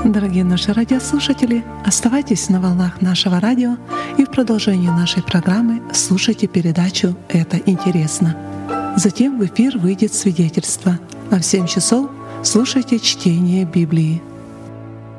Дорогие наши радиослушатели, оставайтесь на волнах нашего радио и в продолжении нашей программы слушайте передачу «Это интересно». Затем в эфир выйдет свидетельство, а в 7 часов слушайте чтение Библии.